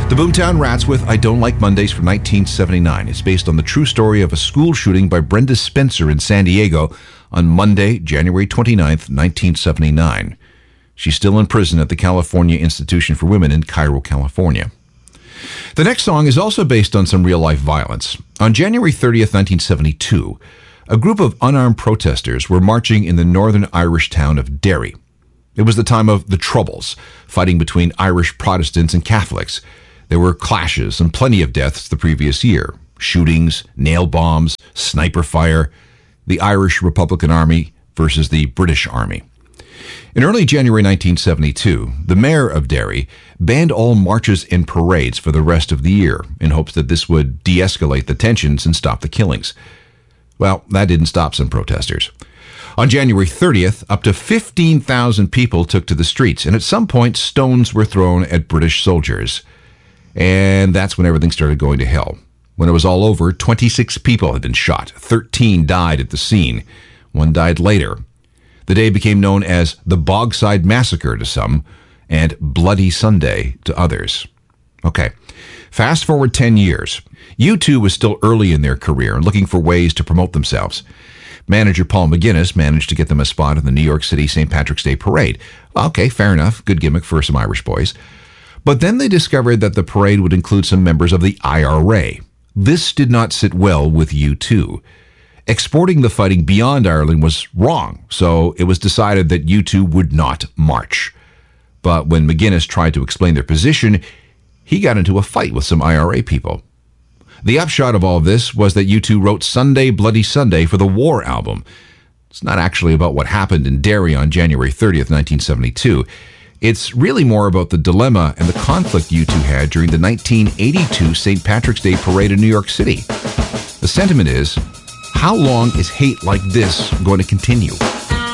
The Boomtown Rats with I Don't Like Mondays from 1979. It's based on the true story of a school shooting by Brenda Spencer in San Diego on Monday, January 29th, 1979. She's still in prison at the California Institution for Women in Cairo, California. The next song is also based on some real-life violence. On January 30th, 1972, a group of unarmed protesters were marching in the northern Irish town of Derry. It was the time of the Troubles, fighting between Irish Protestants and Catholics. There were clashes and plenty of deaths the previous year. Shootings, nail bombs, sniper fire. The Irish Republican Army versus the British Army. In early January 1972, the mayor of Derry banned all marches and parades for the rest of the year in hopes that this would de-escalate the tensions and stop the killings. Well, that didn't stop some protesters. On January 30th, up to 15,000 people took to the streets, and at some point, stones were thrown at British soldiers. And that's when everything started going to hell. When it was all over, 26 people had been shot. 13 died at the scene. One died later. The day became known as the Bogside Massacre to some and Bloody Sunday to others. Okay, fast forward 10 years. U2 was still early in their career and looking for ways to promote themselves. Manager Paul McGuinness managed to get them a spot in the New York City St. Patrick's Day Parade. Okay, fair enough. Good gimmick for some Irish boys. But then they discovered that the parade would include some members of the IRA. This did not sit well with U2. Exporting the fighting beyond Ireland was wrong, so it was decided that U2 would not march. But when McGuinness tried to explain their position, he got into a fight with some IRA people. The upshot of all this was that U2 wrote Sunday Bloody Sunday for the War album. It's not actually about what happened in Derry on January 30th, 1972. It's really more about the dilemma and the conflict U2 had during the 1982 St. Patrick's Day Parade in New York City. The sentiment is, how long is hate like this going to continue?